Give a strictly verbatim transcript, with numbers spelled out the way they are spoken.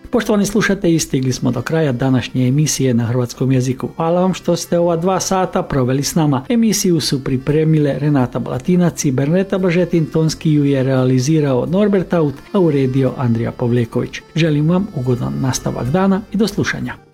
Poštovani slušatelji, stigli smo do kraja današnje emisije na hrvatskom jeziku. Hvala vam što ste ova dva sata proveli s nama. Emisiju su pripremile Renata Blatinac i Berneta Blažetin, tonski ju je realizirao Norbert Aut, a uredio Andrija Pavleković. Želim vam ugodan nastavak dana i do slušanja.